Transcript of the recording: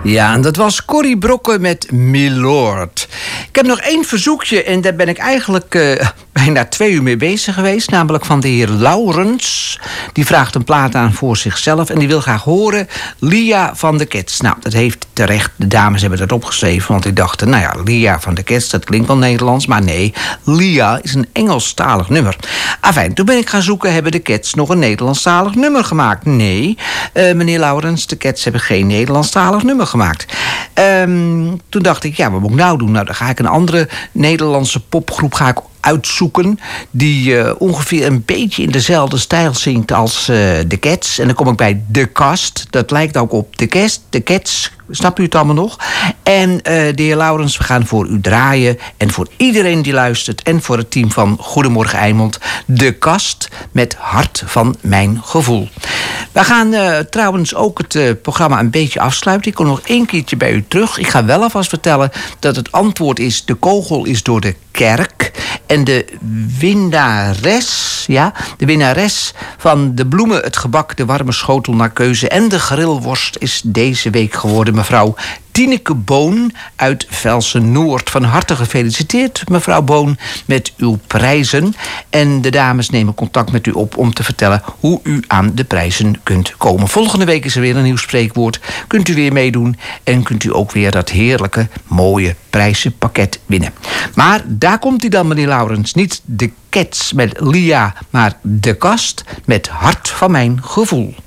Ja, en dat was Corrie Brokken met Milord. Ik heb nog 1 verzoekje en daar ben ik eigenlijk bijna 2 uur mee bezig geweest. Namelijk van de heer Laurens. Die vraagt een plaat aan voor zichzelf en die wil graag horen Lia van de Cats. Nou, dat heeft terecht, de dames hebben dat opgeschreven. Want die dachten, nou ja, Lia van de Cats, dat klinkt wel Nederlands. Maar nee, Lia is een Engelstalig nummer. Afijn, toen ben ik gaan zoeken, hebben de Cats nog een Nederlandstalig nummer gemaakt? Nee, meneer Laurens, de Cats hebben geen Nederlandstalig nummer gemaakt. Toen dacht ik, ja, wat moet ik nou doen? Nou, dan ga ik een andere Nederlandse popgroep uitzoeken die ongeveer een beetje in dezelfde stijl zingt als de Cats. En dan kom ik bij De Kast. Dat lijkt ook op de Cats. Snapt u het allemaal nog? En de heer Laurens, we gaan voor u draaien. En voor iedereen die luistert en voor het team van Goedemorgen Eimond, De Kast met Hart van Mijn Gevoel. We gaan trouwens ook het programma een beetje afsluiten. Ik kom nog 1 keertje bij u terug. Ik ga wel alvast vertellen dat het antwoord is: de kogel is door de kerk. En de winnares van de bloemen, het gebak, de warme schotel naar keuze en de grillworst is deze week geworden mevrouw Tineke Boon uit Velsen-Noord. Van harte gefeliciteerd, mevrouw Boon, met uw prijzen. En de dames nemen contact met u op om te vertellen hoe u aan de prijzen kunt komen. Volgende week is er weer een nieuw spreekwoord. Kunt u weer meedoen en kunt u ook weer dat heerlijke, mooie prijzenpakket winnen. Maar daar komt hij dan, meneer Laurens. Niet de Cats met Lia, maar De Kast met Hart van Mijn Gevoel.